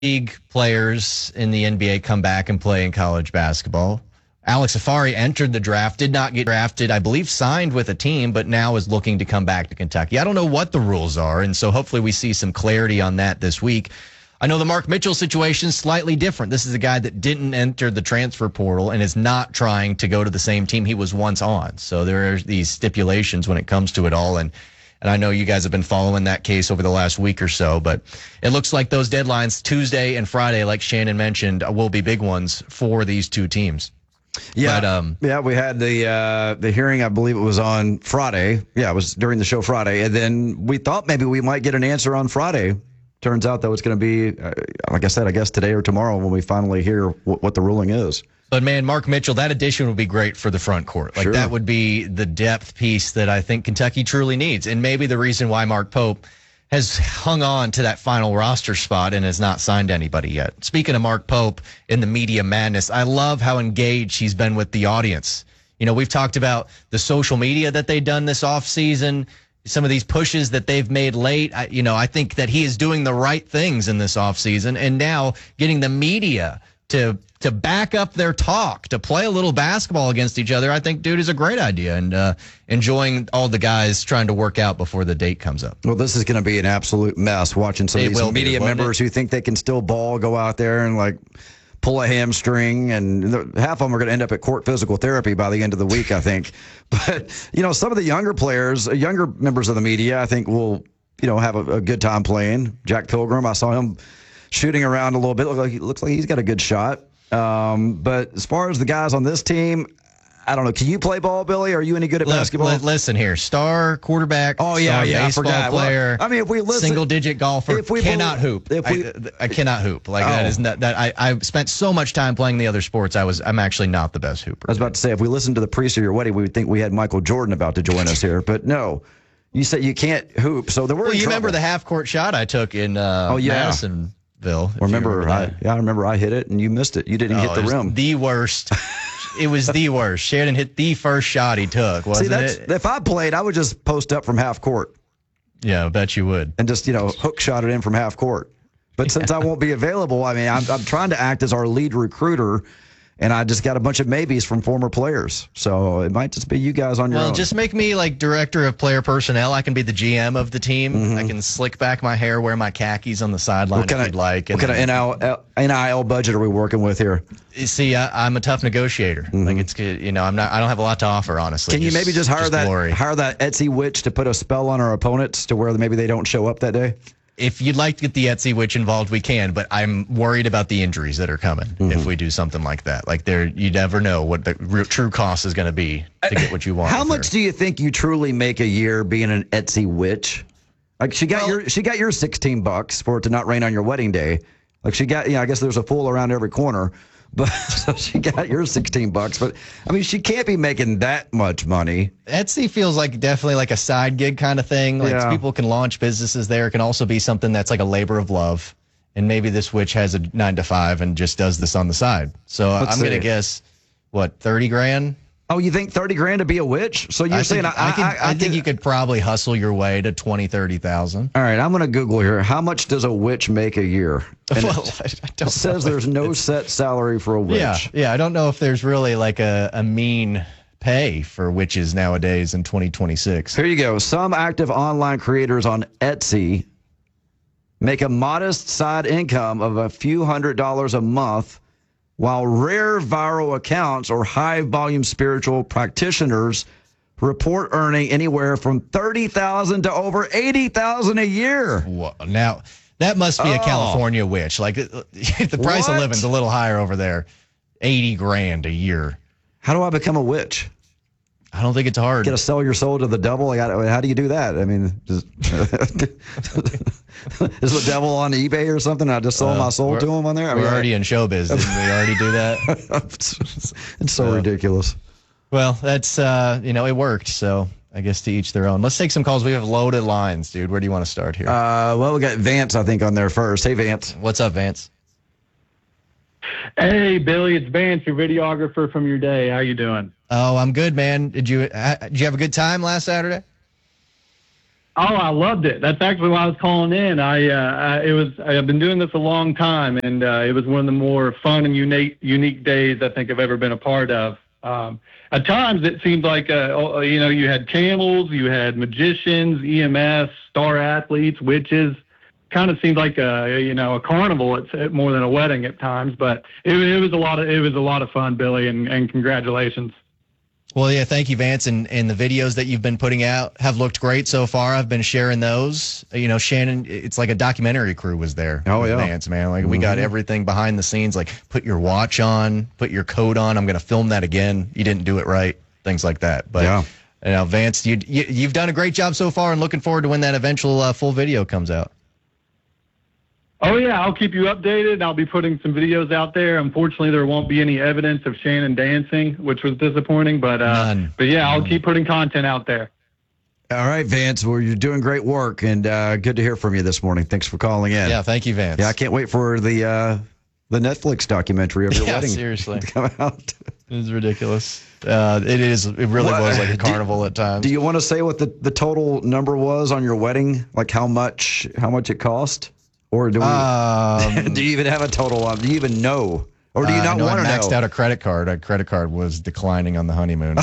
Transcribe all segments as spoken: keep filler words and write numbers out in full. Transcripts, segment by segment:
league players in the N B A come back and play in college basketball. Alex Afari entered the draft, did not get drafted, I believe signed with a team, but now is looking to come back to Kentucky. I don't know what the rules are, and so hopefully we see some clarity on that this week. I know the Mark Mitchell situation is slightly different. This is a guy that didn't enter the transfer portal and is not trying to go to the same team he was once on. So there are these stipulations when it comes to it all, and And I know you guys have been following that case over the last week or so, but it looks like those deadlines, Tuesday and Friday, like Shannon mentioned, will be big ones for these two teams. Yeah, but, um, yeah. We had the uh, the hearing. I believe it was on Friday. Yeah, it was during the show Friday, and then we thought maybe we might get an answer on Friday. Turns out, though, it's going to be, uh, like I said, I guess today or tomorrow when we finally hear w- what the ruling is. But, man, Mark Mitchell, that addition would be great for the front court. Like, Sure. That would be the depth piece that I think Kentucky truly needs. And maybe the reason why Mark Pope has hung on to that final roster spot and has not signed anybody yet. Speaking of Mark Pope in the media madness, I love how engaged he's been with the audience. You know, we've talked about the social media that they've done this offseason, some of these pushes that they've made late. I, you know, I think that he is doing the right things in this offseason, and now getting the media to to back up their talk, to play a little basketball against each other, I think, dude, is a great idea, and uh, enjoying all the guys trying to work out before the date comes up. Well, this is going to be an absolute mess watching some It of these will be, media won't members it? who think they can still ball, go out there and, like, pull a hamstring, and the, half of them are going to end up at court physical therapy by the end of the week, I think. But, you know, some of the younger players, younger members of the media, I think will, you know, have a, a good time playing. Jack Pilgrim, I saw him shooting around a little bit. Look like he looks like he's got a good shot. Um, but as far as the guys on this team, I don't know. Can you play ball, Billy? Are you any good at Look, basketball? li- listen here, star quarterback. Oh, yeah, star yeah, I baseball forgot. Well, player. I mean, if we listen- single-digit golfer, if we cannot bel- hoop. if we- I, I cannot hoop. Like Oh. that is not that. I I've spent so much time playing the other sports. I was I'm actually not the best hooper. I was about to say, if we listened to the priest of your wedding, we would think we had Michael Jordan about to join us here. But no, you said you can't hoop. So there were. Well, you remember the half-court shot I took in uh, Oh, yeah. Madisonville? if you Remember, I, that. yeah, I remember I hit it and you missed it. You didn't Oh, hit the it was rim. The worst. It was the worst. Sheridan hit the first shot he took, wasn't See, that's, it? if I played, I would just post up from half court Yeah, I bet you would. and just, you know, hook shot it in from half court. But since I won't be available, I mean, I'm, I'm trying to act as our lead recruiter, and I just got a bunch of maybes from former players. So it might just be you guys on your Well, own. just make me like director of player personnel. I can be the G M of the team. I can slick back my hair, wear my khakis on the sideline if you'd like. what kind of N I L, N I L budget are we working with here? You see, I, I'm a tough negotiator. Like it's good, you know. I'm not. I don't have a lot to offer, honestly. Can you maybe just hire that glory. hire that Etsy witch to put a spell on our opponents to where maybe they don't show up that day? If you'd like to get the Etsy witch involved, we can. But I'm worried about the injuries that are coming if we do something like that. Like there, you never know what the real, true cost is going to be to get what you want. How with much her. do you think you truly make a year being an Etsy witch? Like she got Well- your she got your sixteen bucks for it to not rain on your wedding day. Like she got, you know, I guess there's a fool around every corner, but so she got your sixteen bucks. But I mean, she can't be making that much money. Etsy feels like definitely like a side gig kind of thing. Like Yeah. people can launch businesses there. It can also be something that's like a labor of love. And maybe this witch has a nine to five and just does this on the side. So Let's I'm going to see. guess, what, thirty grand? Oh, you think thirty grand to be a witch? So you're I saying think, I, I, can, I, think can- you could probably hustle your way to twenty, thirty thousand. All right, I'm going to Google here. How much does a witch make a year? And Well, it, I don't it says know. there's no set salary for a witch. Yeah, yeah. I don't know if there's really like a, a mean pay for witches nowadays in twenty twenty-six. Here you go. Some active online creators on Etsy make a modest side income of a few hundred dollars a month, while rare viral accounts or high volume spiritual practitioners report earning anywhere from thirty thousand dollars to over eighty thousand dollars a year. Whoa, now, that must be a Oh. California witch. Like the price What? of living's a little higher over there. eighty grand a year. How do I become a witch? I don't think it's hard. Got to sell your soul to the devil? Like, how how do you do that? I mean, just, is the devil on eBay or something? I just sold Uh, my soul we're- to him on there? I We're mean, already in showbiz. Didn't we already do that? it's so ridiculous. Well, that's, uh, you know, it worked. So I guess to each their own. Let's take some calls. We have loaded lines, dude. Where do you want to start here? Uh, well, we got Vance, I think, on there first. Hey, Vance. What's up, Vance? Hey, Billy, it's Vance, your videographer from your day. How you doing? Oh, I'm good, man. Did you uh, did you have a good time last Saturday? Oh, I loved it. That's actually why I was calling in. I, uh, I it was I've been doing this a long time, and uh, it was one of the more fun and unique unique days I think I've ever been a part of. Um, at times, it seemed like uh, you know you had camels, you had magicians, E M S, star athletes, witches. Kind of seemed like a you know a carnival at more than a wedding at times, but it, it was a lot of it was a lot of fun, Billy, and, and congratulations. Well, yeah, thank you, Vance. And, and the videos that you've been putting out have looked great so far. I've been sharing those. You know, Shannon, it's like a documentary crew was there. Oh, yeah. Vance, man. Like, mm-hmm. we got everything behind the scenes, like put your watch on, put your coat on. I'm going to film that again. You didn't do it right, things like that. But, yeah. you know, Vance, you, you, you've done a great job so far and looking forward to when that eventual uh, full video comes out. Oh, yeah, I'll keep you updated. I'll be putting some videos out there. Unfortunately, there won't be any evidence of Shannon dancing, which was disappointing. But, uh, None. but yeah, I'll None. keep putting content out there. All right, Vance. Well, you're doing great work, and uh, good to hear from you this morning. Thanks for calling in. Yeah, thank you, Vance. Yeah, I can't wait for the uh, the Netflix documentary of your yeah, wedding seriously. to come out. It's ridiculous. Uh, it is. It really What? was like a Do- carnival at times. Do you want to say what the, the total number was on your wedding? Like how much how much it cost? Or do we, Um, do you even have a total on? Do you even know? Or do you uh, not no, want I to know? maxed out a credit card. A credit card was declining on the honeymoon.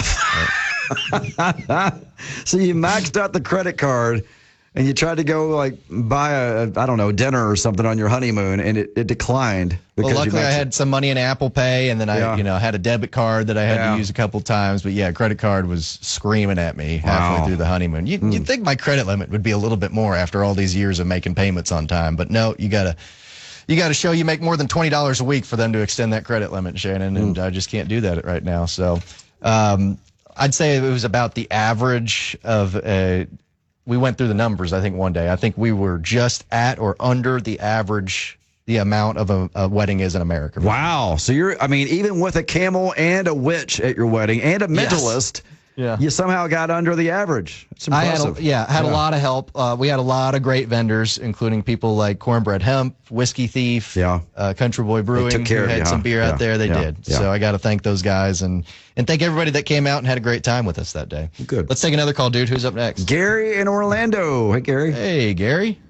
So you maxed out the credit card and you tried to go like buy a, I don't know, dinner or something on your honeymoon, and it, it declined. Well, because you luckily I maxed had some money in Apple Pay, and then I, Yeah. you know, had a debit card that I had Yeah. to use a couple times. But yeah, credit card was screaming at me halfway Wow. through the honeymoon. You, You'd think my credit limit would be a little bit more after all these years of making payments on time, but no, you gotta, you gotta show you make more than twenty dollars a week for them to extend that credit limit, Shannon, and I just can't do that right now. So, um, I'd say it was about the average of a. We went through the numbers, I think, one day. I think we were just at or under the average, the amount of a, a wedding is in America. Wow. So you're, I mean, even with a camel and a witch at your wedding and a mentalist, Yeah. you somehow got under the average. It's I had impressive. a, yeah, I had Yeah. a lot of help. Uh, we had a lot of great vendors, including people like Cornbread Hemp, Whiskey Thief, Yeah. uh, Country Boy Brewing, took care who of had you, some huh? beer Yeah, out there. They yeah, did. yeah. So I got to thank those guys and and thank everybody that came out and had a great time with us that day. Good. Let's take another call, dude. Who's up next? Gary in Orlando. Hey, Gary. Hey, Gary.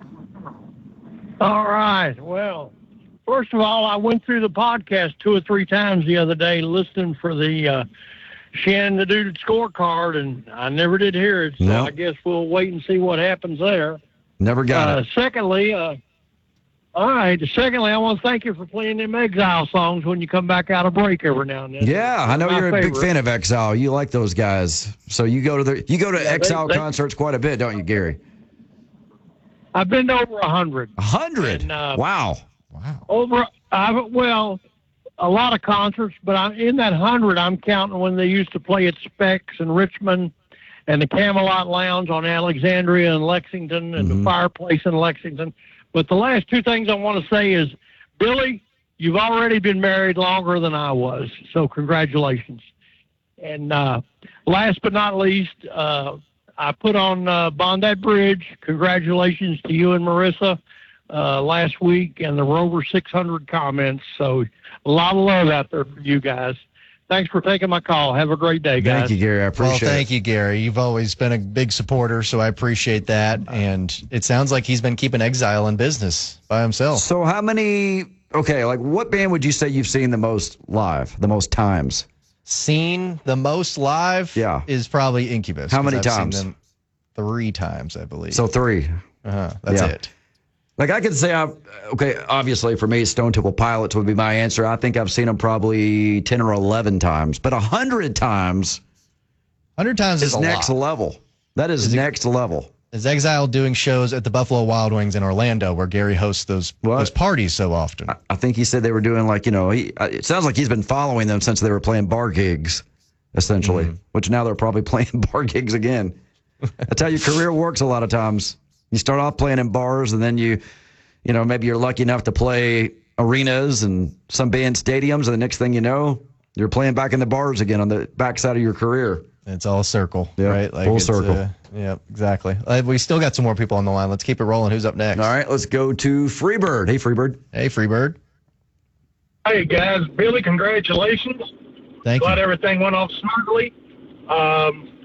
All right. Well, first of all, I went through the podcast two or three times the other day listening for the uh, Shannon the Dude scorecard, and I never did hear it. So No. I guess we'll wait and see what happens there. Never got Uh, it. secondly, uh, all right. Secondly, I want to thank you for playing them Exile songs when you come back out of break every now and then. Yeah, I know My you're a big favorite. fan of Exile. You like those guys. So you go to the you go to they- Exile they- concerts quite a bit, don't you, Gary? I've been to over a hundred. A hundred. And, uh, Wow. Wow. Over, I well, a lot of concerts, but I'm in that hundred. I'm counting when they used to play at Specs in Richmond, and the Camelot Lounge on Alexandria and Lexington, and Mhm. the Fireplace in Lexington. But the last two things I want to say is, Billy, you've already been married longer than I was, so congratulations. And uh, last but not least, uh, I put on uh, Bondi Bridge. Congratulations to you and Marissa uh, last week, and there were over six hundred comments. So a lot of love out there for you guys. Thanks for taking my call. Have a great day, guys. Thank you, Gary. I Well, appreciate thank it. you, Gary. You've always been a big supporter, so I appreciate that. And it sounds like he's been keeping Exile in business by himself. So how many okay, like what band would you say you've seen the most live, the most times? Seen the most live Yeah. is probably Incubus. How 'cause many I've seen times? them three times, I believe. So three. uh-huh, that's Yeah. it. Like I could say, I, okay, obviously for me, Stone Temple Pilots would be my answer. I think I've seen them probably ten or eleven times, but a hundred times one hundred times is is a next lot. level. That is, Is it- next level. Is Exile doing shows at the Buffalo Wild Wings in Orlando where Gary hosts those, What? those parties so often? I think he said they were doing like, you know, he, it sounds like he's been following them since they were playing bar gigs, essentially, Mm-hmm. which now they're probably playing bar gigs again. That's how your career works a lot of times. You start off playing in bars, and then you, you know, maybe you're lucky enough to play arenas and some band stadiums, and the next thing you know, you're playing back in the bars again on the backside of your career. It's all circle, Yeah, right? full it's, circle. Uh, yeah, exactly. Uh, we still got some more people on the line. Let's keep it rolling. Who's up next? All right, let's go to Freebird. Hey, Freebird. Hey, Freebird. Hey guys, Billy, congratulations. Thank Glad you. everything went off smoothly. Um,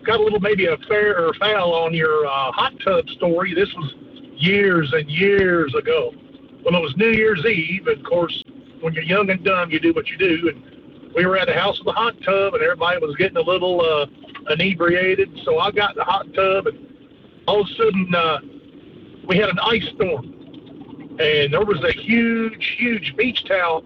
got a little maybe a fair or foul on your uh, hot tub story. This was years and years ago. Well, it was New Year's Eve, and of course, when you're young and dumb, you do what you do. And we were at a house with a hot tub, and everybody was getting a little uh, inebriated. So I got in the hot tub, and all of a sudden, uh, we had an ice storm. And there was a huge, huge beach towel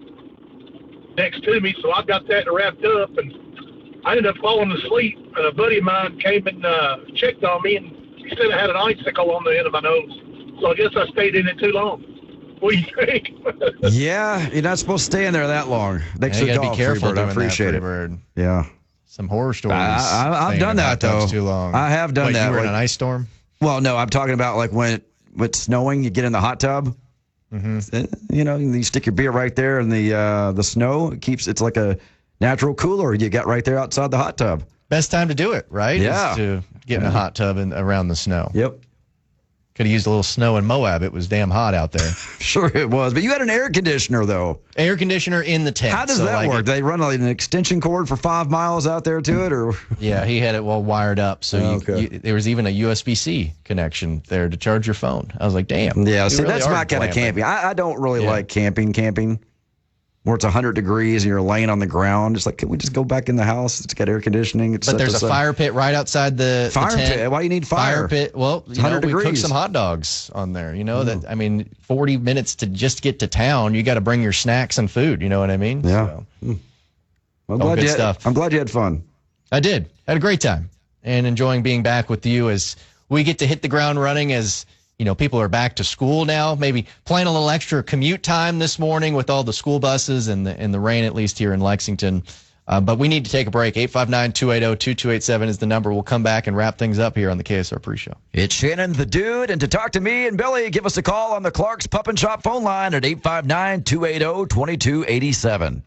next to me, so I got that wrapped up, and I ended up falling asleep. And a buddy of mine came and uh, checked on me, and he said I had an icicle on the end of my nose. So I guess I stayed in it too long. What do you think? Yeah, you're not supposed to stay in there that long. Thanks Yeah, for you the gotta call, be careful Freebird. doing I appreciate that, it. Freebird. Yeah. Some horror stories. I, I, I've staying done in that, hot tubs though. Too long. I have done Wait, that. You were like, in an ice storm? Well, no, I'm talking about like when when it's snowing, you get in the hot tub. Mm-hmm. You know, you stick your beer right there in the uh, the snow. It keeps it's like a natural cooler you got right there outside the hot tub. Best time to do it, right? Yeah. Is to get in a hot tub and around the snow. Yep. Could have used a little snow in Moab. It was damn hot out there. Sure it was. But you had an air conditioner, though. Air conditioner in the tent. How does so that like work? it- They run like an extension cord for five miles out there to it? or yeah, he had it well wired up. So you, Okay. you, there was even a U S B C connection there to charge your phone. I was like, damn. Yeah, you see, really that's are my kind of glamping. camping. I, I don't really Yeah. like camping, camping, where it's one hundred degrees and you're laying on the ground. It's like, can we just go back in the house? It's got air conditioning. It's But such there's a such. fire pit right outside the Fire the tent. pit? Why do you need fire? Fire pit. Well, you know, one hundred we cooked degrees. some hot dogs on there. You know that. I mean, forty minutes to just get to town. You got to bring your snacks and food. You know what I mean? Yeah. So, I'm all glad good you had, stuff. I'm glad you had fun. I did. Had a great time and enjoying being back with you as we get to hit the ground running as, you know, people are back to school now, maybe playing a little extra commute time this morning with all the school buses and the, and the rain, at least here in Lexington. Uh, but we need to take a break. eight five nine, two eight zero, two two eight seven is the number. We'll come back and wrap things up here on the K S R Pre-Show. It's Shannon the Dude, and to talk to me and Billy, give us a call on the Clark's Pup and Shop phone line at eight five nine, two eight zero, two two eight seven.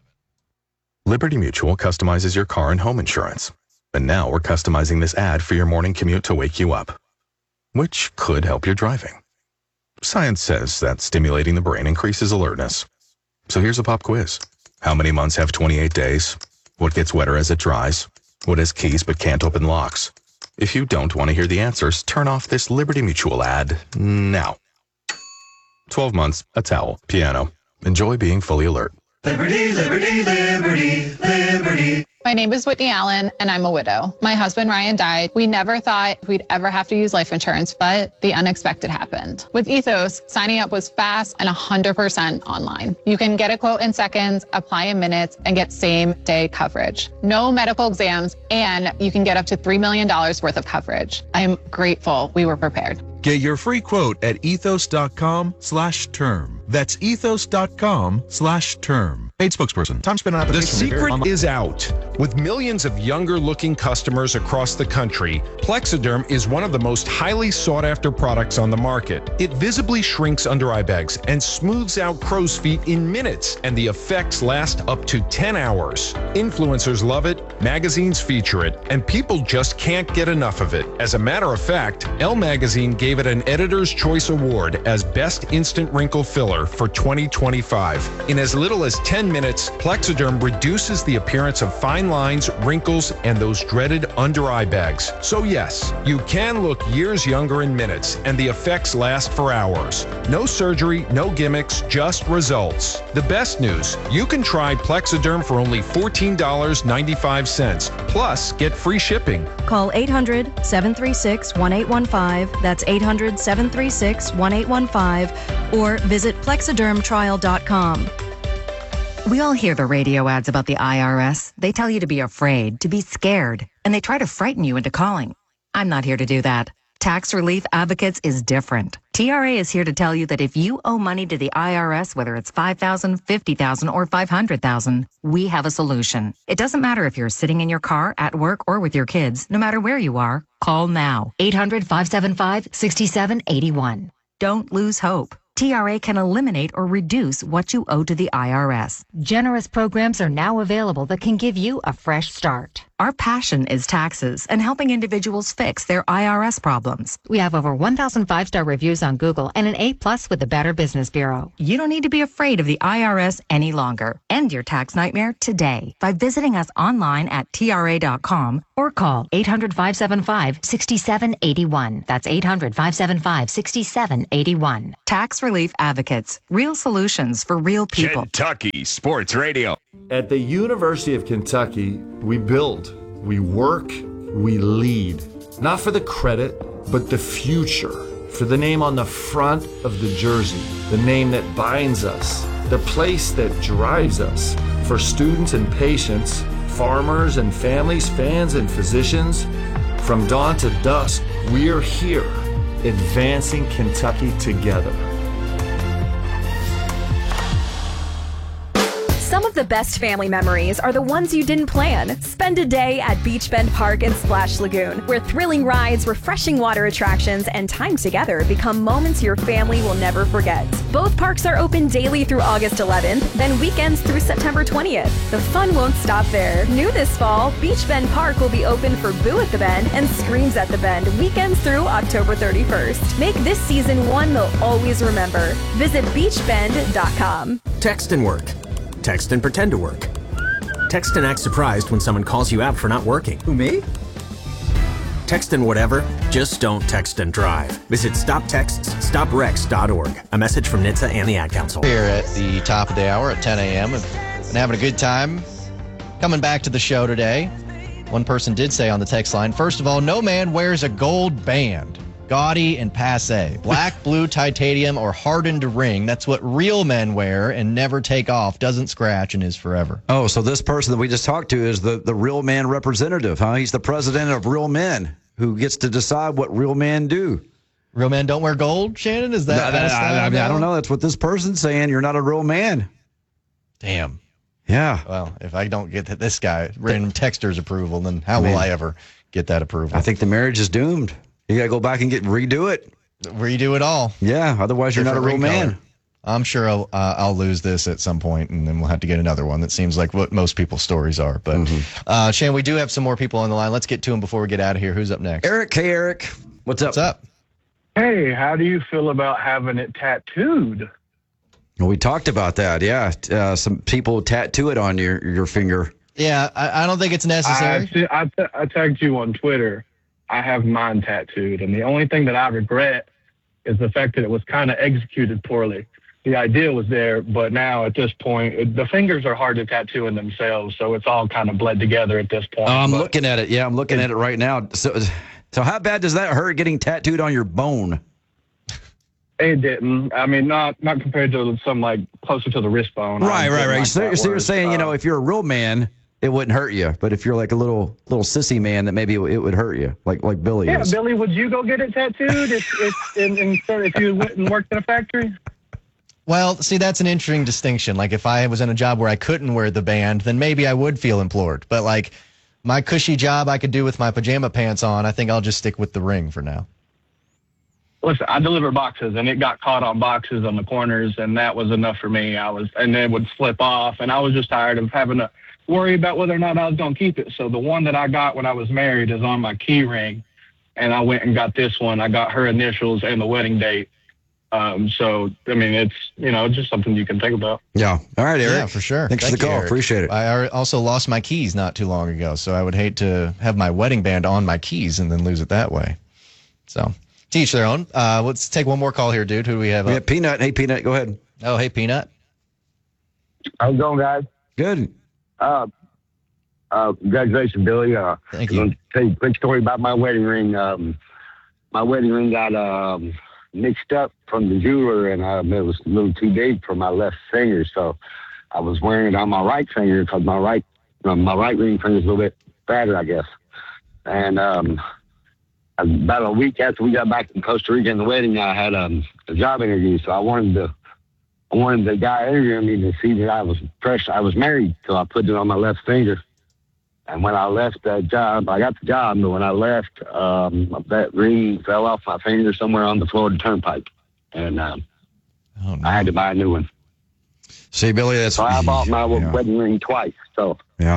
Liberty Mutual customizes your car and home insurance. And now we're customizing this ad for your morning commute to wake you up, which could help your driving. Science says that stimulating the brain increases alertness. So here's a pop quiz. How many months have twenty-eight days? What gets wetter as it dries? What has keys but can't open locks? If you don't want to hear the answers, turn off this Liberty Mutual ad now. twelve months, a towel, piano. Enjoy being fully alert. Liberty, liberty, liberty, liberty. My name is Whitney Allen, and I'm a widow. My husband, Ryan, died. We never thought we'd ever have to use life insurance, but the unexpected happened. With Ethos, signing up was fast and one hundred percent online. You can get a quote in seconds, apply in minutes, and get same-day coverage. No medical exams, and you can get up to three million dollars worth of coverage. I am grateful we were prepared. Get your free quote at ethos.com slash term. That's ethos.com slash term. Paid spokesperson. Time spent on The application. secret is out. With millions of younger-looking customers across the country, Plexiderm is one of the most highly sought-after products on the market. It visibly shrinks under eye bags and smooths out crow's feet in minutes, and the effects last up to ten hours. Influencers love it, magazines feature it, and people just can't get enough of it. As a matter of fact, Elle Magazine gave it an Editor's Choice Award as Best Instant Wrinkle Filler for twenty twenty-five. In as little as ten minutes, Plexiderm reduces the appearance of fine lines, wrinkles, and those dreaded under-eye bags. So yes, you can look years younger in minutes, and the effects last for hours. No surgery, no gimmicks, just results. The best news, you can try Plexiderm for only fourteen dollars and ninety-five cents, plus get free shipping. Call eight hundred, seven three six, one eight one five. That's eight hundred, seven three six, one eight one five. Or visit plexiderm trial dot com. We all hear the radio ads about the I R S. They tell you to be afraid, to be scared, and they try to frighten you into calling. I'm not here to do that. Tax Relief Advocates is different. T R A is here to tell you that if you owe money to the I R S, whether it's five thousand dollars, fifty thousand dollars, or five hundred thousand dollars, we have a solution. It doesn't matter if you're sitting in your car, at work, or with your kids. No matter where you are, call now. eight hundred, five seven five, six seven eight one. Don't lose hope. T R A can eliminate or reduce what you owe to the I R S. Generous programs are now available that can give you a fresh start. Our passion is taxes and helping individuals fix their I R S problems. We have over one thousand five-star reviews on Google and an A plus with the Better Business Bureau. You don't need to be afraid of the I R S any longer. End your tax nightmare today by visiting us online at T R A dot com or call eight hundred, five seven five, six seven eight one. That's eight hundred, five seven five, six seven eight one. Tax Relief Advocates. Real solutions for real people. Kentucky Sports Radio. At the University of Kentucky, we build, we work, we lead. Not for the credit, but the future. For the name on the front of the jersey, the name that binds us, the place that drives us. For students and patients, farmers and families, fans and physicians, from dawn to dusk, we're here, advancing Kentucky together. Some of the best family memories are the ones you didn't plan. Spend a day at Beach Bend Park and Splash Lagoon, where thrilling rides, refreshing water attractions, and time together become moments your family will never forget. Both parks are open daily through August eleventh, then weekends through September twentieth. The fun won't stop there. New this fall, Beach Bend Park will be open for Boo at the Bend and Screams at the Bend weekends through October thirty-first. Make this season one they'll always remember. Visit beach bend dot com. Text and work. Text and pretend to work. Text and act surprised when someone calls you out for not working. Who, me? Text and whatever, just don't text and drive. Visit stop texts stop wrecks dot org. A message from N H T S A and the Ad Council. Here at the top of the hour at ten a.m. and having a good time coming back to the show today. One person did say on the text line, first of all, no man wears a gold band. Gaudy and passe. Black, blue, titanium, or hardened ring. That's what real men wear and never take off, doesn't scratch, and is forever. Oh, so this person that we just talked to is the, the real man representative, huh? He's the president of Real Men who gets to decide what real men do. Real men don't wear gold, Shannon? Is that, no, that I, I mean, I don't know. That's what this person's saying. You're not a real man. Damn. Yeah. Well, if I don't get this guy, random texter's approval, then how I mean, will I ever get that approval? I think the marriage is doomed. You got to go back and get redo it. Redo it all. Yeah, otherwise you're Different not a real man. color. I'm sure I'll, uh, I'll lose this at some point, and then we'll have to get another one. That seems like what most people's stories are. But, mm-hmm. uh, Shane, we do have some more people on the line. Let's get to them before we get out of here. Who's up next? Eric. Hey, Eric. What's up? What's up? Hey, how do you feel about having it tattooed? Well, we talked about that. Yeah, uh, some people tattoo it on your your finger. Yeah, I, I don't think it's necessary. I, I, t- I tagged you on Twitter. I have mine tattooed, and the only thing that I regret is the fact that it was kind of executed poorly. The idea was there, but now at this point, it, the fingers are hard to tattoo in themselves, so it's all kind of bled together at this point. Oh, I'm but looking at it. Yeah, I'm looking at it right now. So, so how bad does that hurt getting tattooed on your bone? It didn't. I mean, not not compared to some like closer to the wrist bone. Right, right, right. Like so, so you're saying, uh, you know, if you're a real man, it wouldn't hurt you, but if you're like a little little sissy man, that maybe it, it would hurt you, like like Billy yeah, is. Billy, would you go get it tattooed if if in, instead if you went and worked in a factory? Well, see, that's an interesting distinction. Like, if I was in a job where I couldn't wear the band, then maybe I would feel implored. But like my cushy job I could do with my pajama pants on, I think I'll just stick with the ring for now. Listen, I deliver boxes, and it got caught on boxes on the corners, and that was enough for me. I was, and it would slip off, and I was just tired of having to worry about whether or not I was going to keep it. So the one that I got when I was married is on my key ring, and I went and got this one. I got her initials and the wedding date. Um, so, I mean, it's, you know, just something you can think about. Yeah. All right, Eric. Yeah, for sure. Thanks Thank for the call. you, Eric. Appreciate it. I also lost my keys not too long ago, so I would hate to have my wedding band on my keys and then lose it that way. So, to each their own. Uh, let's take one more call here, dude. Who do we have? We up? have Peanut. Hey, Peanut, go ahead. Oh, hey, Peanut. How's it going, guys? Good. Uh, uh, congratulations, Billy. Uh, Thank I'm you. going to tell you a quick story about my wedding ring. Um, my wedding ring got um, mixed up from the jeweler, and um, it was a little too big for my left finger, so I was wearing it on my right finger because my right uh, my right ring finger is a little bit fatter, I guess. And um, about a week after we got back from Costa Rica and the wedding, I had um, a job interview, so I wanted to I wanted the guy interviewing me to see that I was fresh. I was married, so I put it on my left finger. And when I left that job, I got the job, but when I left, um, that ring fell off my finger somewhere on the Florida Turnpike, and um, oh, no. I had to buy a new one. See, Billy, that's so I bought my yeah. wedding ring twice. So yeah,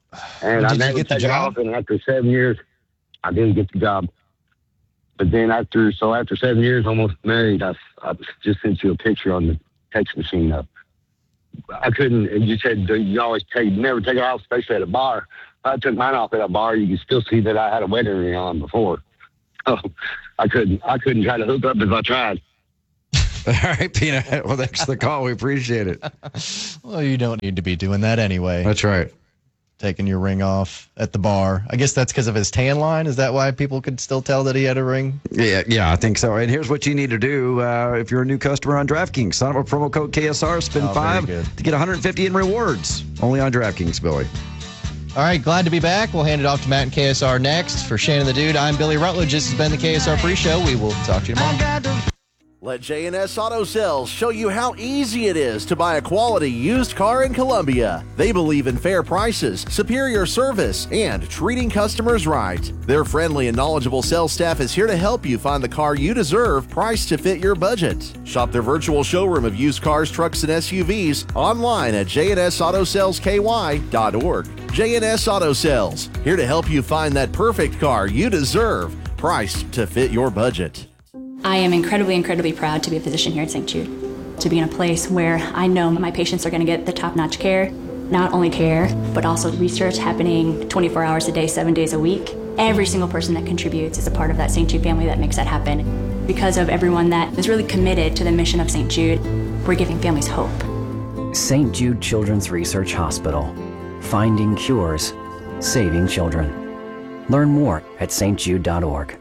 And Did I you never get the took it job? off, and after seven years, I didn't get the job. But then after, so after seven years, almost married, I, I just sent you a picture on the text machine. Up. I couldn't, and you said you always take, never take it off, especially at a bar. I took mine off at a bar. You could still see that I had a wedding ring on before. So I couldn't, I couldn't try to hook up if I tried. All right, Peanut. Well, thanks for the call. We appreciate it. Well, you don't need to be doing that anyway. That's right. Taking your ring off at the bar. I guess that's because of his tan line. Is that why people could still tell that he had a ring? Yeah, yeah, I think so. And here's what you need to do uh, if you're a new customer on DraftKings. Sign up with promo code K S R, spend Oh, five very good. to get one hundred fifty in rewards. Only on DraftKings, Billy. All right, glad to be back. We'll hand it off to Matt and K S R next. For Shannon the Dude, I'm Billy Rutledge. This has been the K S R Pre-Show. We will talk to you tomorrow. Let J and S Auto Sales show you how easy it is to buy a quality used car in Columbia. They believe in fair prices, superior service, and treating customers right. Their friendly and knowledgeable sales staff is here to help you find the car you deserve, priced to fit your budget. Shop their virtual showroom of used cars, trucks, and S U Vs online at j n s auto sales k y dot org. J and S Auto Sales, here to help you find that perfect car you deserve, priced to fit your budget. I am incredibly, incredibly proud to be a physician here at Saint Jude, to be in a place where I know my patients are going to get the top-notch care, not only care, but also research happening twenty-four hours a day, seven days a week. Every single person that contributes is a part of that Saint Jude family that makes that happen. Because of everyone that is really committed to the mission of Saint Jude, we're giving families hope. Saint Jude Children's Research Hospital. Finding cures, saving children. Learn more at s t jude dot org.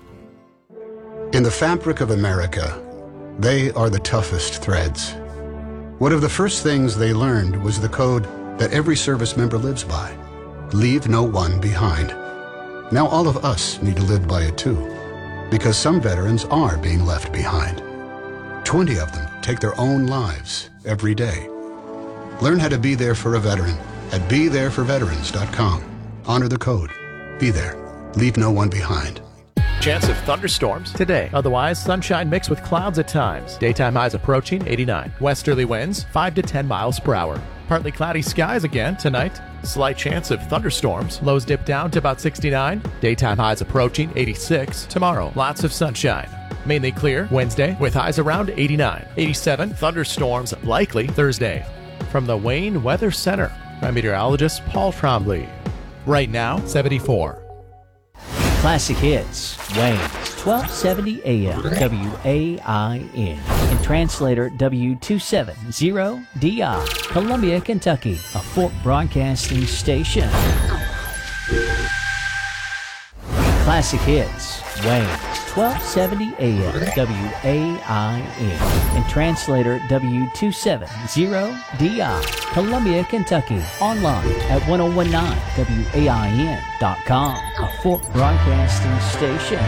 In the fabric of America, they are the toughest threads. One of the first things they learned was the code that every service member lives by. Leave no one behind. Now all of us need to live by it too, because some veterans are being left behind. twenty of them take their own lives every day. Learn how to be there for a veteran at be there for veterans dot com. Honor the code. Be there. Leave no one behind. Chance of thunderstorms today. Otherwise, sunshine mixed with clouds at times. Daytime highs approaching eighty-nine. Westerly winds five to ten miles per hour. Partly cloudy skies again tonight. Slight chance of thunderstorms. Lows dip down to about sixty-nine. Daytime highs approaching eighty-six. Tomorrow, lots of sunshine. Mainly clear Wednesday with highs around eighty-nine. eighty-seven. Thunderstorms likely Thursday. From the Wayne Weather Center, I'm meteorologist Paul Trombley. Right now, seventy-four. Classic Hits, Wayne, twelve seventy A M, W A I N, and translator W two seventy D I, Columbia, Kentucky, a Fork Broadcasting station. Classic Hits, Wayne, twelve seventy A M, W A I N, and translator W two seventy D I, Columbia, Kentucky, online at ten nineteen W A I N dot com, a Fork Broadcasting station.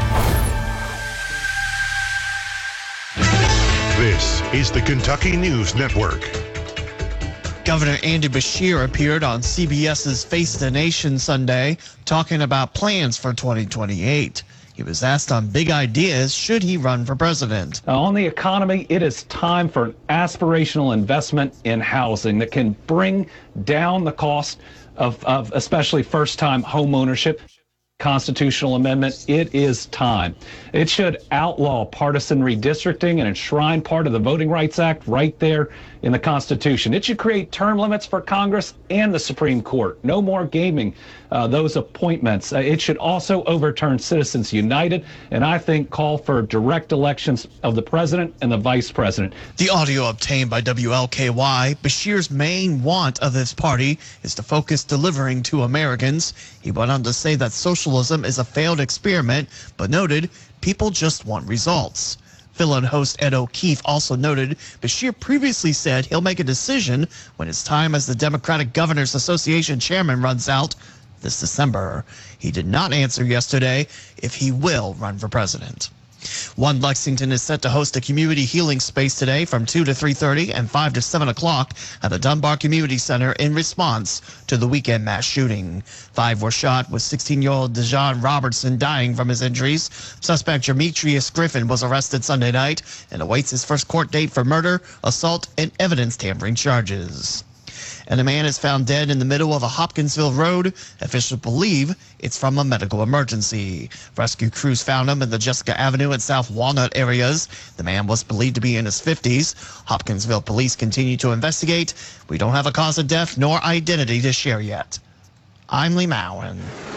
This is the Kentucky News Network. Governor Andy Beshear appeared on C B S's Face the Nation Sunday talking about plans for twenty twenty-eight. He was asked on big ideas should he run for president. Now, on the economy, it is time for an aspirational investment in housing that can bring down the cost of, of especially first-time home ownership. Constitutional amendment, it is time. It should outlaw partisan redistricting and enshrine part of the Voting Rights Act right there in the Constitution. It should create term limits for Congress and the Supreme Court. No more gaming uh, those appointments. Uh, it should also overturn Citizens United, and I think call for direct elections of the president and the vice president. The audio obtained by W L K Y, Beshear's main want of his party is to focus delivering to Americans. He went on to say that socialism is a failed experiment, but noted people just want results. Fill-in host Ed O'Keefe also noted Beshear previously said he'll make a decision when his time as the Democratic Governors Association chairman runs out this December. He did not answer yesterday if he will run for president. One Lexington is set to host a community healing space today from two to three thirty and five to seven o'clock at the Dunbar Community Center in response to the weekend mass shooting. Five were shot, with sixteen-year-old Dejon Robertson dying from his injuries. Suspect Demetrius Griffin was arrested Sunday night and awaits his first court date for murder, assault, and evidence tampering charges. and a man is found dead in the middle of a Hopkinsville road. Officials believe it's from a medical emergency. Rescue crews found him in the Jessica Avenue and South Walnut areas. The man was believed to be in his fifties. Hopkinsville police continue to investigate. We don't have a cause of death nor identity to share yet. I'm Lee Mowen.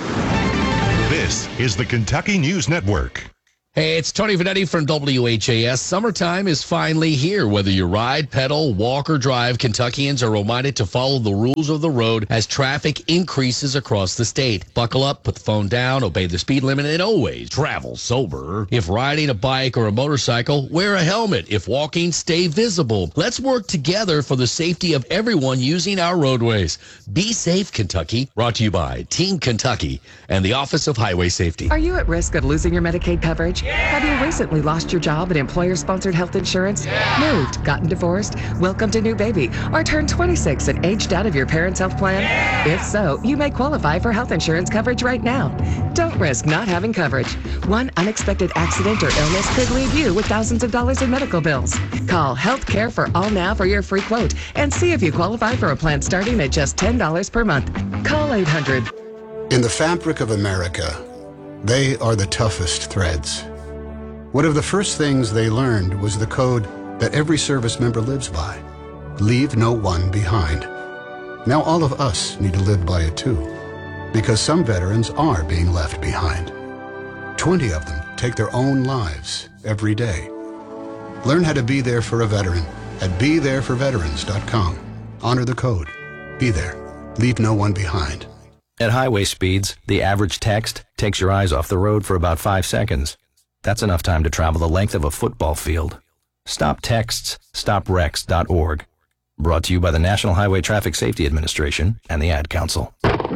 This is the Kentucky News Network. Hey, it's Tony Vanetti from W H A S. Summertime is finally here. Whether you ride, pedal, walk, or drive, Kentuckians are reminded to follow the rules of the road as traffic increases across the state. Buckle up, put the phone down, obey the speed limit, and always travel sober. If riding a bike or a motorcycle, wear a helmet. If walking, stay visible. Let's work together for the safety of everyone using our roadways. Be safe, Kentucky. Brought to you by Team Kentucky and the Office of Highway Safety. Are you at risk of losing your Medicaid coverage? Have you recently lost your job at employer-sponsored health insurance? Yeah. Moved, gotten divorced, welcomed a new baby, or turned twenty-six and aged out of your parents' health plan? Yeah. If so, you may qualify for health insurance coverage right now. Don't risk not having coverage. One unexpected accident or illness could leave you with thousands of dollars in medical bills. Call Health Care for All Now for your free quote and see if you qualify for a plan starting at just ten dollars per month. Call eight hundred. In the fabric of America, they are the toughest threads. One of the first things they learned was the code that every service member lives by. Leave no one behind. Now all of us need to live by it too, because some veterans are being left behind. twenty of them take their own lives every day. Learn how to be there for a veteran at be there for veterans dot com. Honor the code. Be there. Leave no one behind. At highway speeds, the average text takes your eyes off the road for about five seconds. That's enough time to travel the length of a football field. Stop texts, stop wrecks dot org. Brought to you by the National Highway Traffic Safety Administration and the Ad Council.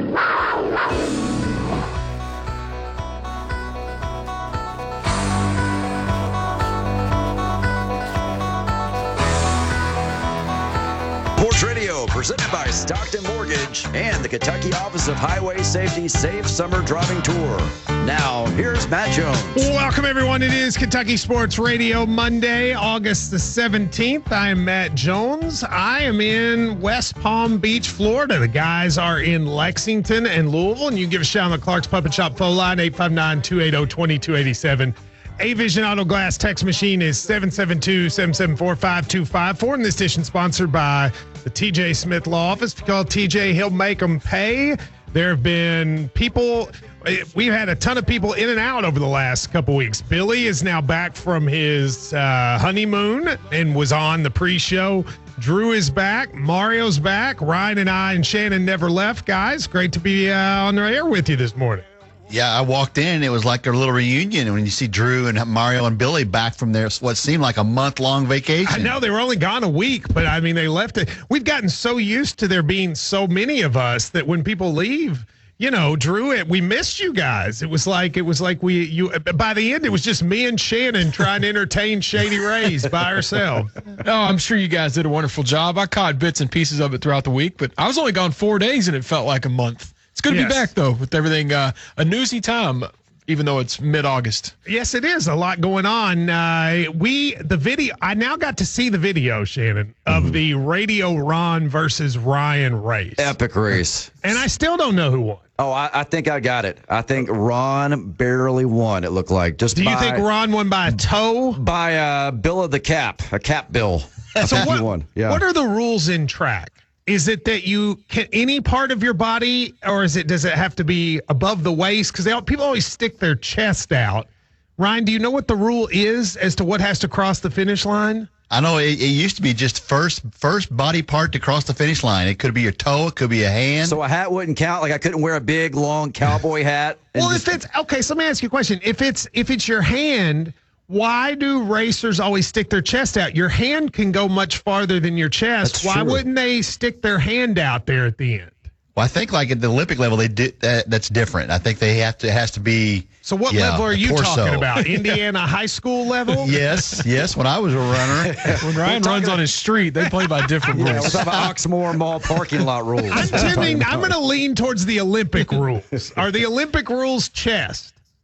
Sports Radio, presented by Stockton Mortgage and the Kentucky Office of Highway Safety Safe Summer Driving Tour. Now, here's Matt Jones. Welcome, everyone. It is Kentucky Sports Radio, Monday, August the seventeenth. I am Matt Jones. I am in West Palm Beach, Florida. The guys are in Lexington and Louisville, and you can give a shout on the Clark's Puppet Shop phone line, eight five nine, two eight zero, two two eight seven. A-Vision Auto Glass text machine is seven seven two, seven seven four, five two five four. And this edition sponsored by the T J Smith Law Office. If you call T J, he'll make them pay. There have been people, we've had a ton of people in and out over the last couple weeks. Billy is now back from his uh, honeymoon and was on the pre-show. Drew is back. Mario's back. Ryan and I and Shannon never left. Guys, great to be uh, on the air with you this morning. Yeah, I walked in and it was like a little reunion when you see Drew and Mario and Billy back from their what seemed like a month-long vacation. I know they were only gone a week, but I mean they left it. We've gotten so used to there being so many of us that when people leave, you know, Drew, it, we missed you guys. It was like it was like we you. By the end, it was just me and Shannon trying to entertain Shady Rays by ourselves. No, I'm sure you guys did a wonderful job. I caught bits and pieces of it throughout the week, but I was only gone four days and it felt like a month. It's good to yes. be back, though, with everything. Uh, a newsy time, even though it's mid-August. Yes, it is. A lot going on. Uh, we, the video, I now got to see the video, Shannon, of mm-hmm. the Radio Ron versus Ryan race. Epic race. And I still don't know who won. Oh, I, I think I got it. I think Ron barely won, it looked like. Just Do you by, think Ron won by a toe? By a bill of the cap, a cap bill. I so think what, he won. Yeah. What are the rules in track? Is it that you can any part of your body, or is it does it have to be above the waist? Because people always stick their chest out. Ryan, do you know what the rule is as to what has to cross the finish line? I know it, it used to be just first first body part to cross the finish line. It could be your toe, it could be a hand. So a hat wouldn't count. Like I couldn't wear a big long cowboy hat. Well, just... if it's okay, so let me ask you a question. If it's if it's your hand. Why do racers always stick their chest out? Your hand can go much farther than your chest. That's Why true. wouldn't they stick their hand out there at the end? Well, I think like at the Olympic level, they did that. That's different. I think they have to. It has to be. So what yeah, level are you torso. talking about? Indiana high school level? Yes, yes. When I was a runner, when Ryan runs on his street, they play by different rules. Yeah, we're talking about Oxmoor Mall parking lot rules. I'm tending. I'm going to lean towards the Olympic rules. Are the Olympic rules chest?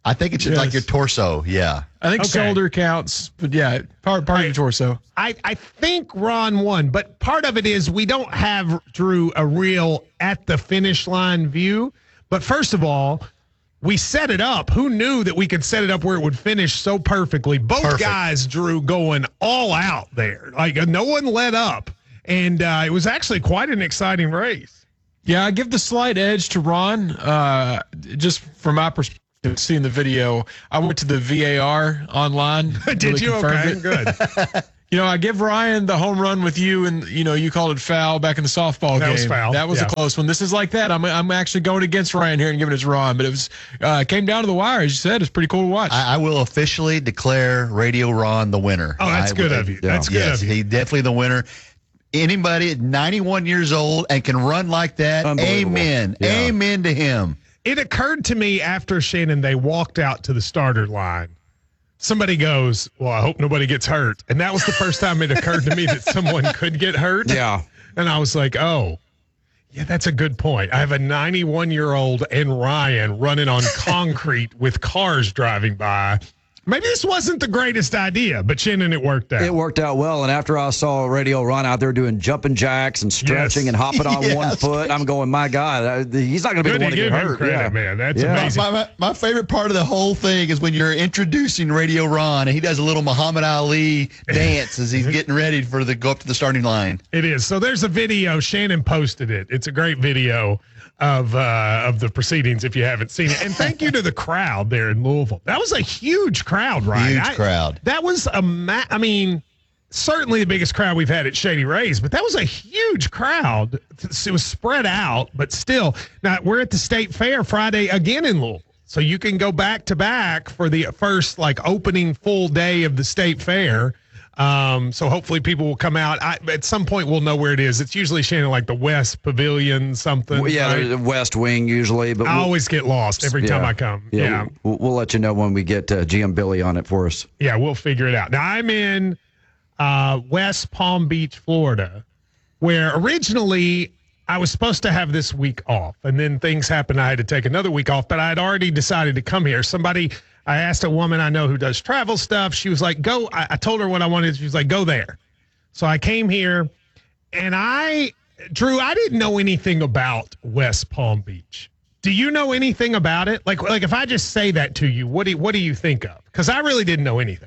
I think it's Yes. like your torso. Yeah. I think Okay. shoulder counts, but yeah, part part of your torso. I, I think Ron won, but part of it is we don't have, Drew, a real at the finish line view. But first of all, we set it up. Who knew that we could set it up where it would finish so perfectly? Both Perfect. guys, Drew, going all out there. Like uh, no one let up. And uh, it was actually quite an exciting race. Yeah, I give the slight edge to Ron. Uh, just from my perspective, seeing the video, I went to the V A R online. Did really you? confirmed Okay, it. good. You know, I give Ryan the home run with you, and you know, you called it foul back in the softball That game. was foul, That was yeah. a close one. This is like that. I'm I'm actually going against Ryan here and giving it to Ron, but it was uh, came down to the wire, as you said. It's pretty cool to watch. I, I will officially declare Radio Ron the winner. Oh, that's I, good I- of you. That's good yes, of you. he definitely the winner. Anybody at ninety-one years old and can run like that, Unbelievable. amen. Yeah. Amen to him. It occurred to me after Shannon, they walked out to the starter line. Somebody goes, well, I hope nobody gets hurt. And that was the first time it occurred to me that someone could get hurt. Yeah. And I was like, oh, yeah, that's a good point. I have a ninety-one-year-old and Ryan running on concrete with cars driving by. Maybe this wasn't the greatest idea, but Shannon, it worked out. It worked out well. And after I saw Radio Ron out there doing jumping jacks and stretching Yes. and hopping on Yes. one foot, I'm going, my God, uh, he's not going to be Good the one to to get give him hurt. credit, yeah. man. That's Yeah. amazing. My, my, my favorite part of the whole thing is when you're introducing Radio Ron and he does a little Muhammad Ali dance as he's getting ready for the go up to the starting line. It is. So there's a video. Shannon posted it. It's a great video of uh, of the proceedings if you haven't seen it. And thank you to the crowd there in Louisville. That was a huge crowd, Ryan. Huge I- crowd. That was a ma- I mean, certainly the biggest crowd we've had at Shady Rays, but that was a huge crowd. It was spread out, but still. Now we're at the State Fair Friday again in Louisville. So you can go back to back for the first like opening full day of the State Fair. Um, so hopefully people will come out. I, at some point we'll know where it is. It's usually Shannon like the West Pavilion something. Well, yeah, right? there's a West Wing usually, but I we'll- always get lost every time I come. Yeah, Yeah. We'll, we'll let you know when we get uh, G M Billy on it for us. Yeah, we'll figure it out. Now I'm in uh, West Palm Beach, Florida, where originally I was supposed to have this week off, and then things happened. I had to take another week off, but I had already decided to come here. Somebody, I asked a woman I know who does travel stuff. She was like, "Go." I, I told her what I wanted. She was like, "Go there." So I came here, and I, Drew, I didn't know anything about West Palm Beach. Do you know anything about it? Like, like if I just say that to you, what do what do you think of? Because I really didn't know anything.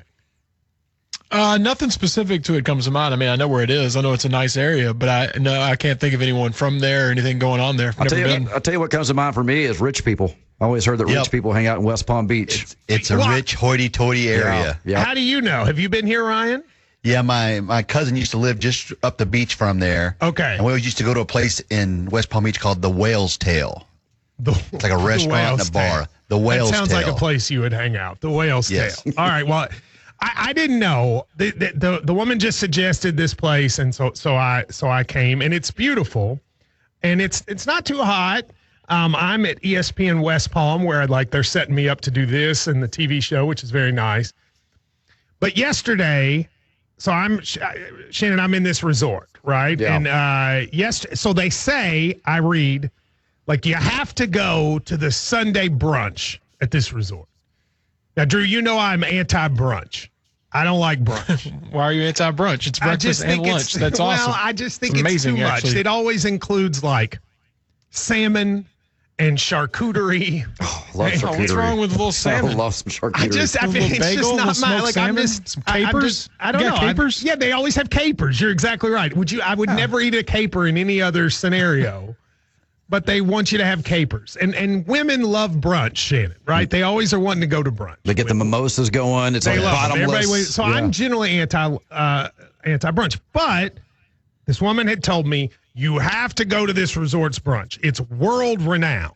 Uh, nothing specific to it comes to mind. I mean, I know where it is. I know it's a nice area, but I no, I can't think of anyone from there or anything going on there. I've I'll never tell, you, been. I'll tell you what comes to mind for me is rich people. I always heard that Yep. rich people hang out in West Palm Beach. It's, it's a What? rich, hoity-toity area. Yeah. How do you know? Have you been here, Ryan? Yeah, my, my cousin used to live just up the beach from there. Okay. And we always used to go to a place in West Palm Beach called the Whale's Tail. The, It's like a restaurant and Whale's a bar. Tail. The Whale's That sounds Tail. like a place you would hang out. The Whale's Yes. Tail. All right. Well, I, I didn't know. The, the the the woman just suggested this place, and so so I so I came, and it's beautiful, and it's it's not too hot. Um, I'm at E S P N West Palm, where like they're setting me up to do this and the T V show, which is very nice. But yesterday, so I'm Shannon. I'm in this resort, right? Yeah. And uh, yes, so they say I read. Like, you have to go to the Sunday brunch at this resort. Now, Drew, you know I'm anti-brunch. I don't like brunch. Why are you anti-brunch? It's I just breakfast and think lunch. it's, That's awesome. Well, I just think It's it's, amazing, too much. actually. It always includes, like, salmon and charcuterie. Love Hey, charcuterie. What's wrong with a little I salmon? love some charcuterie. I just, I A mean, little it's bagel, just a not little my, smoked like, I'm salmon, just, some I, I'm capers? just, I don't You know. got I- capers? yeah, they always have capers. You're exactly right. Would you, I would never eat a caper in any other scenario. But they want you to have capers. And and women love brunch, Shannon, right? They always are wanting to go to brunch. They get the mimosas going. It's They like love it. bottomless. Everybody waits- so Yeah. I'm generally anti uh, anti brunch, but this woman had told me you have to go to this resort's brunch. It's world renowned.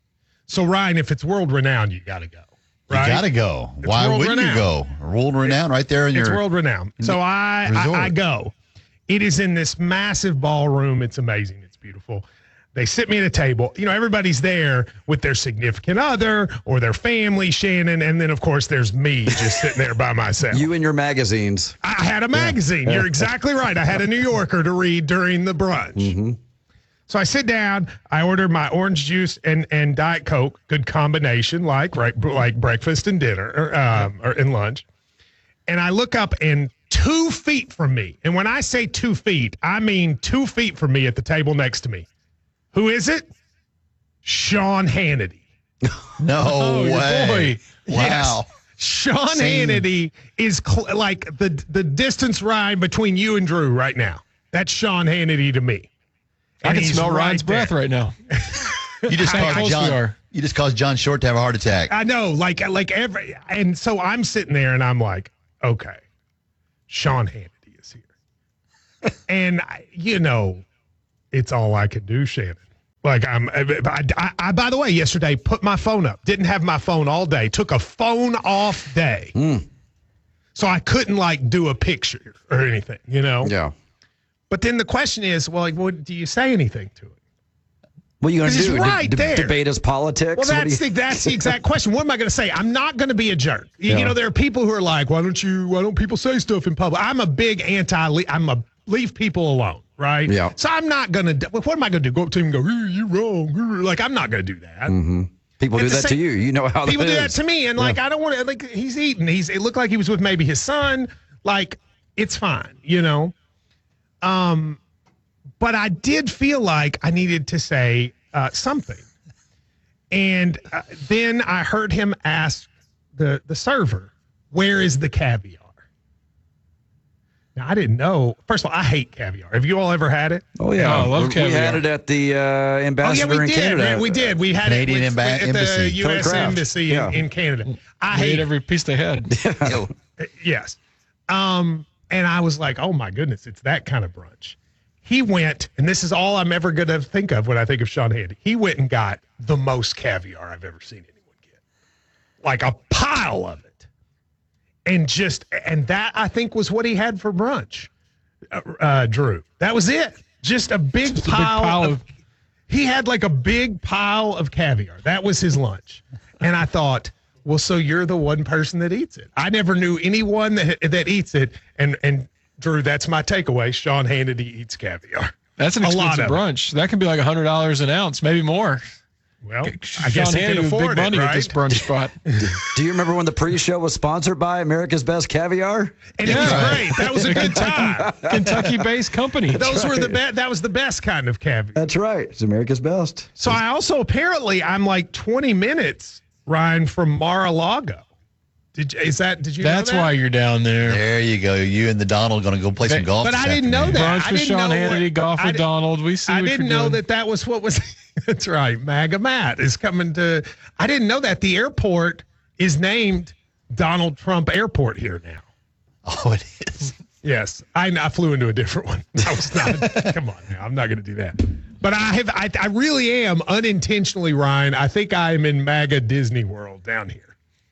So Ryan, if it's world renowned, you got to go. Right? You got to go. It's Why world wouldn't renowned. you go? World renowned right there in It's your world renowned. So I, resort. I I go. It is in this massive ballroom. It's amazing. It's beautiful. They sit me at a table. You know, everybody's there with their significant other or their family, Shannon, and then of course there's me just sitting there by myself. You and your magazines. I had a magazine. You're exactly right. I had a New Yorker to read during the brunch. Mm-hmm. So I sit down, I order my orange juice and, and Diet Coke, good combination, like right, like breakfast and dinner or, um, or and lunch. And I look up, and two feet from me, and when I say two feet, I mean two feet from me at the table next to me. Who is it? Sean Hannity. No oh, way. Wow. Yes. Sean Same. Hannity is cl- like the the distance Ryan between you and Drew right now. That's Sean Hannity to me. I And can he's smell right Ryan's breath there. right now. You just How caused close we John. are. You just caused John Short to have a heart attack. I know, like like every, and so I'm sitting there and I'm like, okay, Sean Hannity is here, and I, you know, it's all I can do, Shannon. Like I'm, I, I, I, by the way, yesterday put my phone up. Didn't have my phone all day. Took a phone off day, Mm. so I couldn't like do a picture or anything, you know. Yeah. But then the question is, well, like, what do you say anything to it? What are you going to 'Cause do? he's right De- there. debate his politics? Well, What do that's you- the, that's the exact question. What am I going to say? I'm not going to be a jerk. You, Yeah. you know, there are people who are like, why don't you? Why don't people say stuff in public? I'm a big anti. I'm a leave people alone, right? Yeah. So I'm not going to. What am I going to do? Go up to him and go, you're wrong. Like I'm not going to do that. Mm-hmm. People At do the that to same- you. You know how People that do that is. to me, and like I don't want to. Like he's eating. He's. It looked like he was with maybe his son. Like it's fine, you know. Um, but I did feel like I needed to say uh, something, and uh, then I heard him ask the the server, "Where is the caviar?" Now I didn't know. First of all, I hate caviar. Have you all ever had it? Oh yeah, Oh, I love we, caviar. we had it at the uh, Oh yeah, ambassador we in did. Canada. man. We did. We had Canadian it with, Emba- with, at Embassy. the U S Craft. Embassy Yeah. in, in Canada. I I hate ate it. every piece they had. Yo, Yes. Um, and I was like, oh my goodness, it's that kind of brunch. He went, and this is all I'm ever going to think of when I think of Sean Hannity. He went and got the most caviar I've ever seen anyone get. Like a pile of it. And just, and that I think was what he had for brunch, uh, uh, Drew. That was it. Just a big, Just a big pile, pile of, of- he had like a big pile of caviar. That was his lunch. And I thought, well, so you're the one person that eats it. I never knew anyone that that eats it. And and Drew, that's my takeaway. Sean Hannity eats caviar. That's an A lot expensive of it. brunch. That can be like a hundred dollars an ounce, maybe more. Well, I Sean guess he Hannity can with afford big money it, at right? this brunch spot. Do you remember when the pre-show was sponsored by America's Best Caviar? And it was great. That was a good time. Kentucky-based company. Those were the best. That was the best kind of caviar. That's right. It's America's Best. So I also apparently I'm like twenty minutes, Ryan, from Mar-a-Lago. Did you, is that? Did you? That's know that? why you're down there. there you go. You and the Donald going to go play some golf. But this I didn't know afternoon. that. Brunch I with didn't Sean know Hannity, what- golf I with di- Donald. We see I what didn't you're know doing. that that was what was. That's right. MAGA Matt is coming to. I didn't know that the airport is named Donald Trump Airport here now. Oh, it is. Yes, I, I flew into a different one. I was not. Come on, now I'm not going to do that. But I have. I, I really am unintentionally, Ryan. I think I am in MAGA Disney World down here.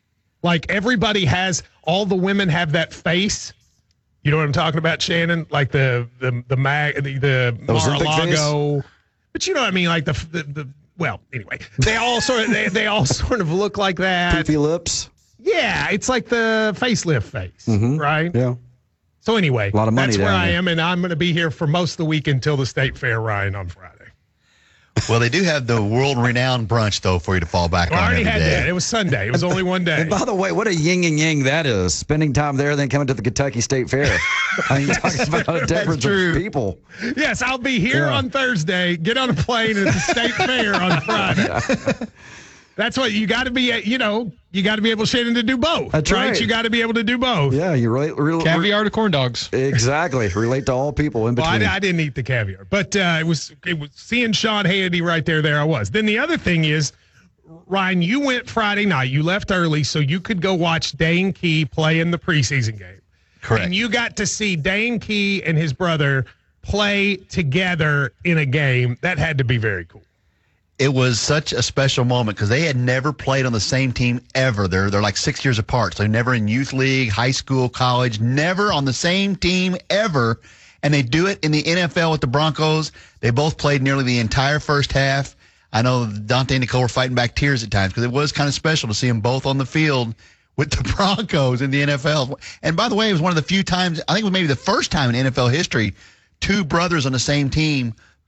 Like everybody has, all the women have that face. You know what I'm talking about, Shannon? Like the the the mag the, the Ozempic Mar-a-Lago. But you know what I mean? Like the the, the well, anyway, they all sort of they, they all sort of look like that. Poofy lips. Yeah, it's like the facelift face, Mhm. right? Yeah. So anyway, A lot of money that's where down I there. am, and I'm going to be here for most of the week until the state fair, Ryan, on Friday. Well, they do have the world-renowned brunch, though, for you to fall back Well, I on already every had day. that. It was Sunday. It was only one day. And by the way, what a yin and yang that is. Spending time there, then coming to the Kentucky State Fair. I mean, talking about a difference true. of people. Yes, I'll be here Yeah. on Thursday. Get on a plane at the state fair on Friday. That's what you got to be. You know, you got to be able, Shannon, to do both. That's right. You got to be able to do both. Yeah, you relate. Re, Caviar to corn dogs. Exactly. Relate to all people in Well, between. I, I didn't eat the caviar, but uh, it was it was seeing Sean Hannity right there. There I was. Then the other thing is, Ryan, you went Friday night. You left early so you could go watch Dane Key play in the preseason game. Correct. And you got to see Dane Key and his brother play together in a game. That had to be very cool. It was such a special moment because they had never played on the same team ever. They're they're like six years apart. So never in youth league, high school, college, never on the same team ever. And they do it in the N F L with the Broncos. They both played nearly the entire first half. I know Dante and Nicole were fighting back tears at times because it was kind of special to see them both on the field with the Broncos in the N F L. And by the way, it was one of the few times, I think it was maybe the first time in N F L history, two brothers on the same team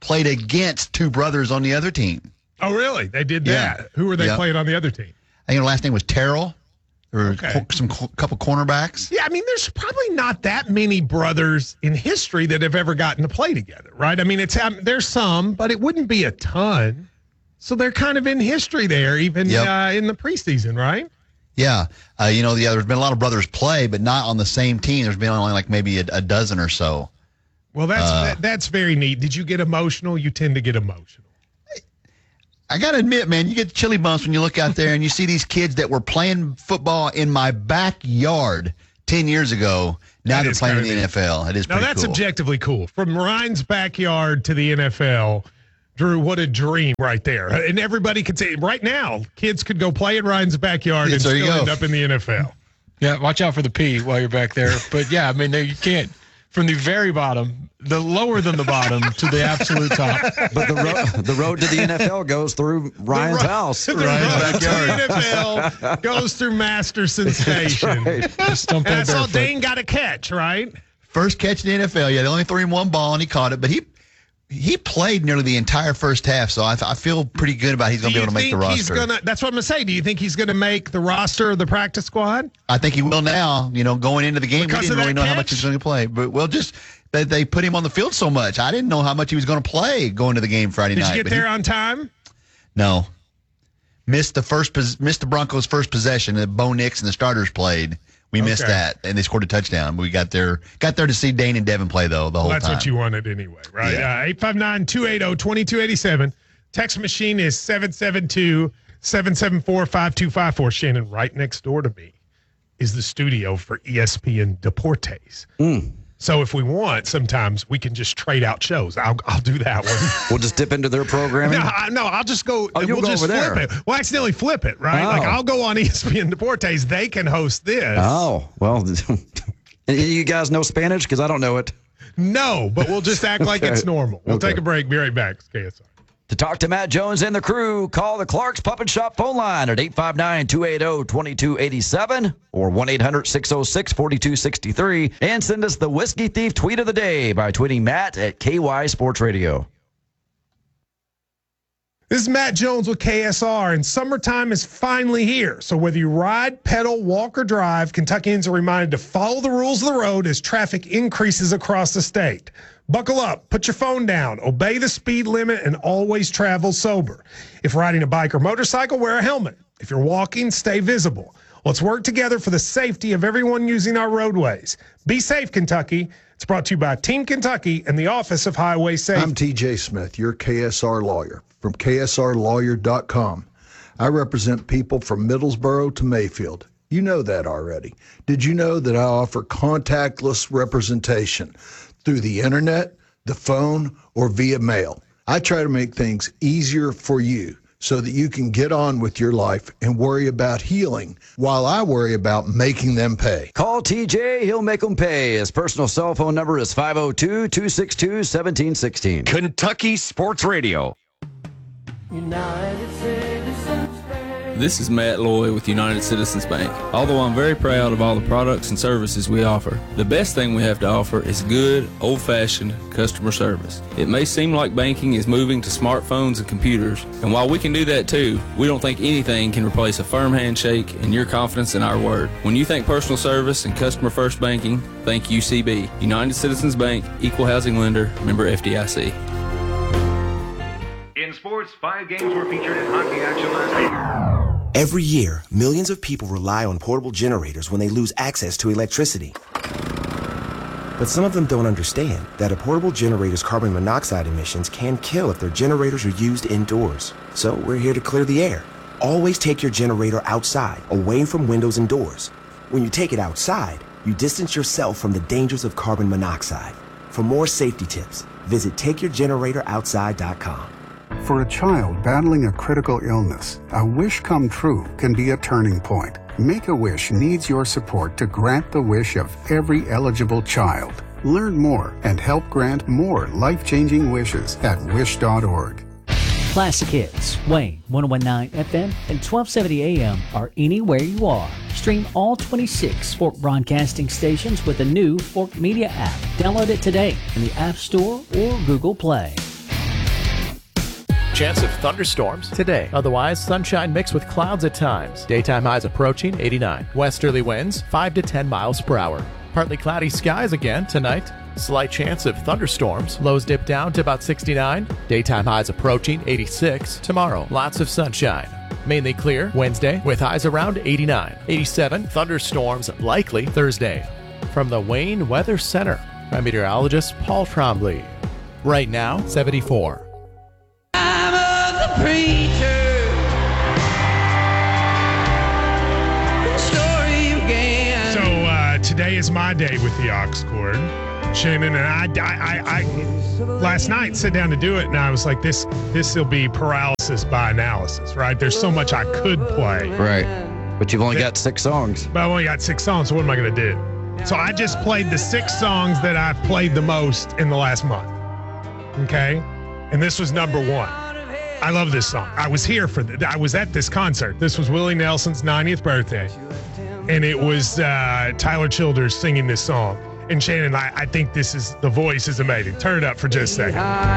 played against two brothers on the other team. Oh, really? They did that? Yeah. Who were they Yep. playing on the other team? I think the last name was Terrell. There were Okay. co- some co- couple cornerbacks. Yeah, I mean, there's probably not that many brothers in history that have ever gotten to play together, right? I mean, it's um, there's some, but it wouldn't be a ton. So they're kind of in history there, even Yep. uh, in the preseason, right? Yeah. Uh, you know, yeah, there's been a lot of brothers play, but not on the same team. There's been only like maybe a, a dozen or so. Well, that's Uh, that, that's very neat. Did you get emotional? You tend to get emotional. I got to admit, man, you get chilly bumps when you look out there and you see these kids that were playing football in my backyard ten years ago. Now That they're is playing in kinda the neat. N F L. It is Now, pretty that's cool. objectively cool. From Ryan's backyard to the N F L, Drew, what a dream right there. And everybody could say, right now, kids could go play in Ryan's backyard Yes, and there you still go. end up in the N F L. Yeah, watch out for the P while you're back there. But yeah, I mean, no, you can't. From the very bottom, the lower than the bottom to the absolute top. But the, ro- the road to the N F L goes through Ryan's ro- house. The Ryan's road to backyard. the N F L goes through Masterson Station. right. Just dump And that that's all barefoot. Dane got to catch, right? First catch in the N F L. Yeah, they only threw him one ball and he caught it, but he he played nearly the entire first half, so I, th- I feel pretty good about he's going to be able to make the He's roster. gonna, that's what I'm going to say. Do you think he's going to make the roster of the practice squad? I think he will now. You know, going into the game, Because we of didn't really that know how much catch? he was going to play. But well, just that they put him on the field so much, I didn't know how much he was going to play going to the game Friday Did night. you get but there he- on time? No, missed the first, pos- missed the Broncos' first possession that Bo Nix and the starters played. We missed Okay. that, and they scored a touchdown. We got there, got there to see Dane and Devin play though the whole Well, that's time. what you wanted anyway, right? Yeah. Uh, eight five nine, two eight zero, two two eight seven. Text machine is seven seven two, seven seven four, five two five four. Shannon, right next door to me is the studio for E S P N Deportes. Mm. So if we want, sometimes we can just trade out shows. I'll, I'll do that one. We'll just dip into their programming. No, I, no, I'll just go. Oh, you'll we'll go just over flip there. it. We'll accidentally flip it, right? Oh. Like I'll go on E S P N Deportes. They can host this. Oh, well, you guys know Spanish? Because I don't know it. No, but we'll just act like Okay. it's normal. We'll Okay. take a break. Be right back. It's K S R. To talk to Matt Jones and the crew, call the Clark's Puppet Shop phone line at eight five nine, two eight zero, two two eight seven or one eight hundred, six oh six, four two six three. And send us the Whiskey Thief tweet of the day by tweeting Matt at K Y Sports Radio. This is Matt Jones with K S R, and summertime is finally here. So whether you ride, pedal, walk, or drive, Kentuckians are reminded to follow the rules of the road as traffic increases across the state. Buckle up, put your phone down, obey the speed limit, and always travel sober. If riding a bike or motorcycle, wear a helmet. If you're walking, stay visible. Let's work together for the safety of everyone using our roadways. Be safe, Kentucky. It's brought to you by Team Kentucky and the Office of Highway Safety. I'm T J Smith, your K S R lawyer from K S R lawyer dot com. I represent people from Middlesboro to Mayfield. You know that already. Did you know that I offer contactless representation through the internet, the phone, or via mail? I try to make things easier for you so that you can get on with your life and worry about healing while I worry about making them pay. Call T J, he'll make them pay. His personal cell phone number is five oh two, two six two, one seven one six. Kentucky Sports Radio. United Citizens Bank. This is Matt Loy with United Citizens Bank. Although I'm very proud of all the products and services we offer, the best thing we have to offer is good, old-fashioned customer service. It may seem like banking is moving to smartphones and computers, and while we can do that too, we don't think anything can replace a firm handshake and your confidence in our word. When you think personal service and customer-first banking, think U C B. United Citizens Bank, Equal Housing Lender, member F D I C. In sports, five games were featured in hockey action last week. Every year, millions of people rely on portable generators when they lose access to electricity. But some of them don't understand that a portable generator's carbon monoxide emissions can kill if their generators are used indoors. So we're here to clear the air. Always take your generator outside, away from windows and doors. When you take it outside, you distance yourself from the dangers of carbon monoxide. For more safety tips, visit take your generator outside dot com. For a child battling a critical illness, a wish come true can be a turning point. Make-A-Wish needs your support to grant the wish of every eligible child. Learn more and help grant more life-changing wishes at wish dot org. Classic Hits, Wayne, ten nineteen F M and twelve seventy A M are anywhere you are. Stream all twenty-six Fork Broadcasting stations with the new Fork Media app. Download it today in the App Store or Google Play. Chance of thunderstorms today. Otherwise, sunshine mixed with clouds at times. Daytime highs approaching eighty-nine. Westerly winds five to ten miles per hour. Partly cloudy skies again tonight. Slight chance of thunderstorms. Lows dip down to about sixty-nine. Daytime highs approaching eighty-six. Tomorrow, lots of sunshine. Mainly clear Wednesday with highs around eighty-nine. eighty-seven. Thunderstorms likely Thursday. From the Wayne Weather Center, I'm meteorologist Paul Trombley. Right now, seventy-four. I'm of the preacher. Story again. So uh, today is my day with the aux cord. Shannon and I, I, I, I, last night sat down to do it, and I was like, this, this will be paralysis by analysis, right? There's so much I could play. Right. But you've only got six songs. But I've only got six songs, so what am I going to do? So I just played the six songs that I've played the most in the last month. Okay? And this was number one. I love this song. I was here for the, I was at this concert. This was Willie Nelson's ninetieth birthday. And it was uh, Tyler Childers singing this song. And Shannon, I, I think this is, the voice is amazing. Turn it up for just a second.